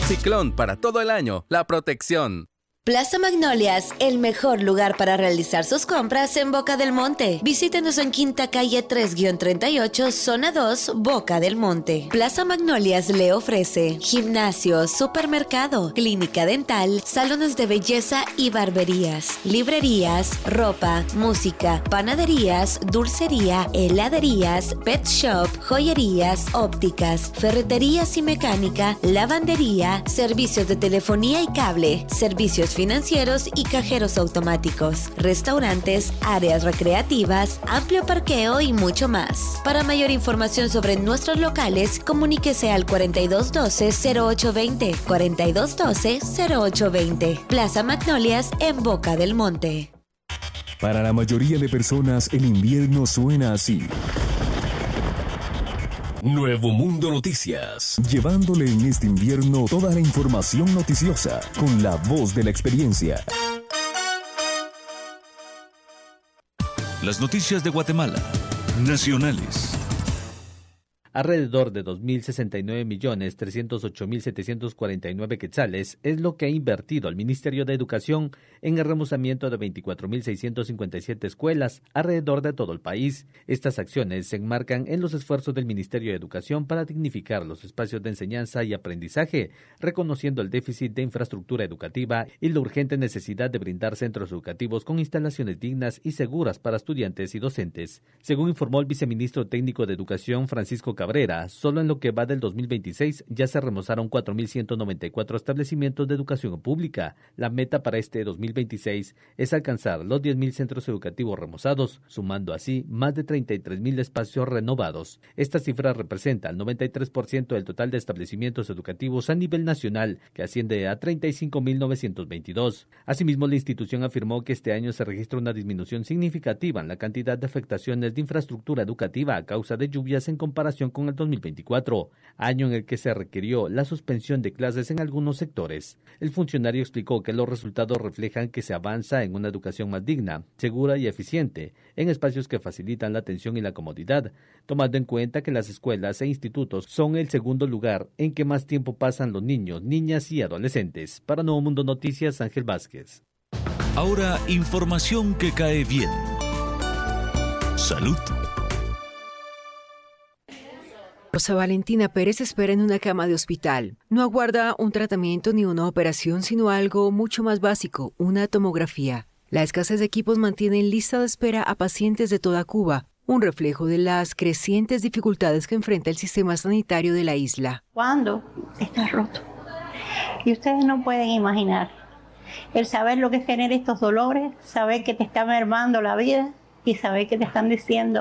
Ciclón para todo el año, la protección. Plaza Magnolias, el mejor lugar para realizar sus compras en Boca del Monte. Visítenos en Quinta Calle 3-38, Zona 2, Boca del Monte. Plaza Magnolias le ofrece gimnasio, supermercado, clínica dental, salones de belleza y barberías, librerías, ropa, música, panaderías, dulcería, heladerías, pet shop, joyerías, ópticas, ferreterías y mecánica, lavandería, servicios de telefonía y cable, servicios financieros y cajeros automáticos, restaurantes, áreas recreativas, amplio parqueo y mucho más. Para mayor información sobre nuestros locales, comuníquese al 4212-0820, 4212-0820. Plaza Magnolias en Boca del Monte. Para la mayoría de personas, el invierno suena así. Nuevo Mundo Noticias, llevándole en este invierno toda la información noticiosa con la voz de la experiencia. Las noticias de Guatemala, nacionales. Alrededor de 2.069.308.749 quetzales es lo que ha invertido el Ministerio de Educación en el remozamiento de 24.657 escuelas alrededor de todo el país. Estas acciones se enmarcan en los esfuerzos del Ministerio de Educación para dignificar los espacios de enseñanza y aprendizaje, reconociendo el déficit de infraestructura educativa y la urgente necesidad de brindar centros educativos con instalaciones dignas y seguras para estudiantes y docentes. Según informó el viceministro técnico de Educación, Francisco Cabrera, solo en lo que va del 2026 ya se remozaron 4.194 establecimientos de educación pública. La meta para este 2026 es alcanzar los 10.000 centros educativos remozados, sumando así más de 33.000 espacios renovados. Esta cifra representa el 93% del total de establecimientos educativos a nivel nacional, que asciende a 35.922. Asimismo, la institución afirmó que este año se registra una disminución significativa en la cantidad de afectaciones de infraestructura educativa a causa de lluvias en comparación con el 2024, año en el que se requirió la suspensión de clases en algunos sectores. El funcionario explicó que los resultados reflejan que se avanza en una educación más digna, segura y eficiente, en espacios que facilitan la atención y la comodidad, tomando en cuenta que las escuelas e institutos son el segundo lugar en que más tiempo pasan los niños, niñas y adolescentes. Para Nuevo Mundo Noticias, Ángel Vázquez. Ahora, información que cae bien. Salud. Rosa Valentina Pérez espera en una cama de hospital. No aguarda un tratamiento ni una operación, sino algo mucho más básico, una tomografía. La escasez de equipos mantiene en lista de espera a pacientes de toda Cuba, un reflejo de las crecientes dificultades que enfrenta el sistema sanitario de la isla. Cuando está roto. Y ustedes no pueden imaginar el saber lo que es tener estos dolores, saber que te está mermando la vida y saber que te están diciendo: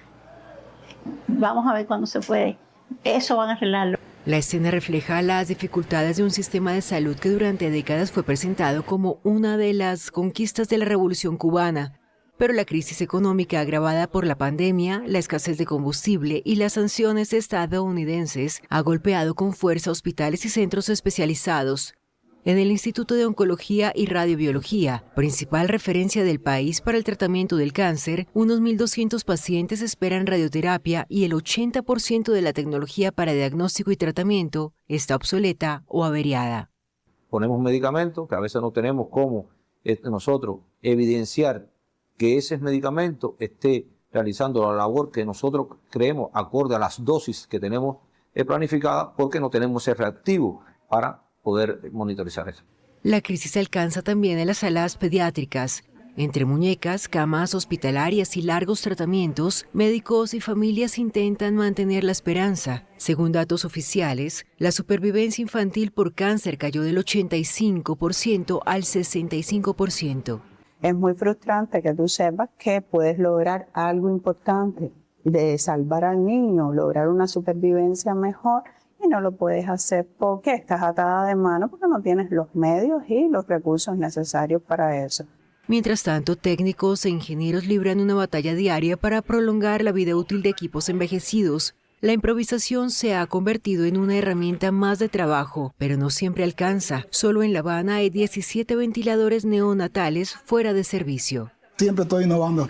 vamos a ver cuándo se puede. Eso van a arreglarlo. La escena refleja las dificultades de un sistema de salud que durante décadas fue presentado como una de las conquistas de la Revolución cubana. Pero la crisis económica agravada por la pandemia, la escasez de combustible y las sanciones estadounidenses ha golpeado con fuerza hospitales y centros especializados. En el Instituto de Oncología y Radiobiología, principal referencia del país para el tratamiento del cáncer, unos 1.200 pacientes esperan radioterapia y el 80% de la tecnología para diagnóstico y tratamiento está obsoleta o averiada. Ponemos medicamentos que a veces no tenemos cómo nosotros evidenciar que ese medicamento esté realizando la labor que nosotros creemos acorde a las dosis que tenemos planificadas, porque no tenemos ese reactivo para poder monitorizar eso. La crisis alcanza también en las salas pediátricas. Entre muñecas, camas hospitalarias y largos tratamientos, médicos y familias intentan mantener la esperanza. Según datos oficiales, la supervivencia infantil por cáncer cayó del 85% al 65%. Es muy frustrante que tú sepas que puedes lograr algo importante, de salvar al niño, lograr una supervivencia mejor, y no lo puedes hacer porque estás atada de mano, porque no tienes los medios y los recursos necesarios para eso. Mientras tanto, técnicos e ingenieros libran una batalla diaria para prolongar la vida útil de equipos envejecidos. La improvisación se ha convertido en una herramienta más de trabajo, pero no siempre alcanza. Solo en La Habana hay 17 ventiladores neonatales fuera de servicio. Siempre estoy innovando,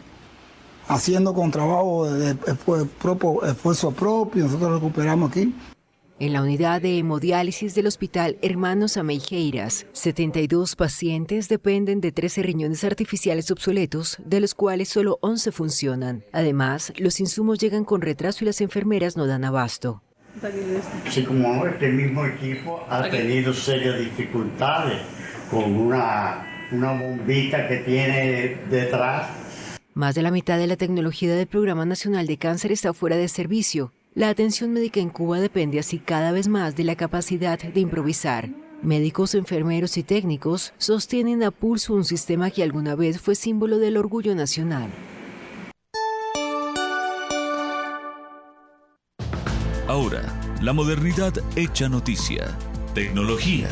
haciendo con trabajo de esfuerzo propio, nosotros recuperamos aquí. En la unidad de hemodiálisis del Hospital Hermanos Ameijeiras, 72 pacientes dependen de 13 riñones artificiales obsoletos, de los cuales solo 11 funcionan. Además, los insumos llegan con retraso y las enfermeras no dan abasto. Así como este mismo equipo ha tenido serias dificultades con una bombita que tiene detrás. Más de la mitad de la tecnología del Programa Nacional de Cáncer está fuera de servicio. La atención médica en Cuba depende así cada vez más de la capacidad de improvisar. Médicos, enfermeros y técnicos sostienen a pulso un sistema que alguna vez fue símbolo del orgullo nacional. Ahora, la modernidad hecha noticia. Tecnología.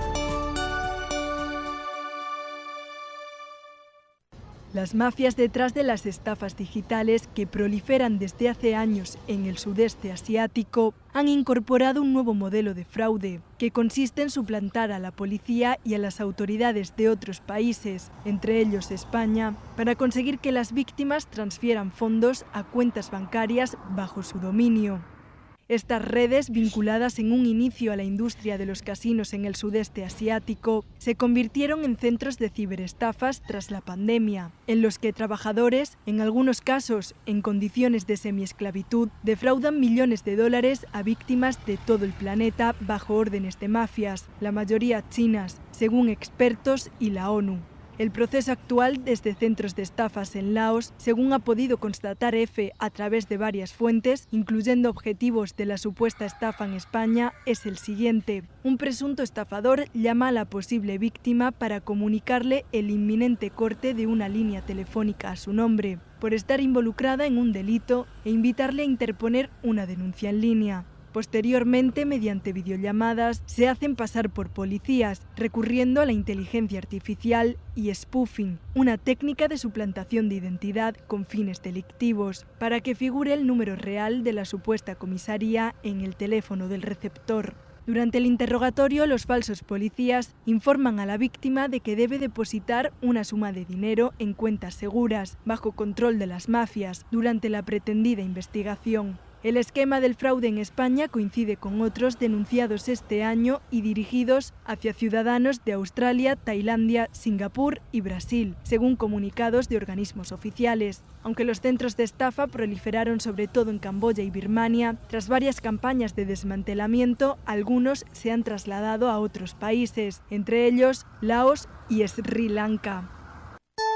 Las mafias detrás de las estafas digitales que proliferan desde hace años en el sudeste asiático han incorporado un nuevo modelo de fraude que consiste en suplantar a la policía y a las autoridades de otros países, entre ellos España, para conseguir que las víctimas transfieran fondos a cuentas bancarias bajo su dominio. Estas redes, vinculadas en un inicio a la industria de los casinos en el sudeste asiático, se convirtieron en centros de ciberestafas tras la pandemia, en los que trabajadores, en algunos casos en condiciones de semiesclavitud, defraudan millones de dólares a víctimas de todo el planeta bajo órdenes de mafias, la mayoría chinas, según expertos y la ONU. El proceso actual desde centros de estafas en Laos, según ha podido constatar EFE a través de varias fuentes, incluyendo objetivos de la supuesta estafa en España, es el siguiente. Un presunto estafador llama a la posible víctima para comunicarle el inminente corte de una línea telefónica a su nombre, por estar involucrada en un delito e invitarle a interponer una denuncia en línea. Posteriormente, mediante videollamadas, se hacen pasar por policías, recurriendo a la inteligencia artificial y spoofing, una técnica de suplantación de identidad con fines delictivos, para que figure el número real de la supuesta comisaría en el teléfono del receptor. Durante el interrogatorio, los falsos policías informan a la víctima de que debe depositar una suma de dinero en cuentas seguras, bajo control de las mafias, durante la pretendida investigación. El esquema del fraude en España coincide con otros denunciados este año y dirigidos hacia ciudadanos de Australia, Tailandia, Singapur y Brasil, según comunicados de organismos oficiales. Aunque los centros de estafa proliferaron sobre todo en Camboya y Birmania, tras varias campañas de desmantelamiento, algunos se han trasladado a otros países, entre ellos Laos y Sri Lanka.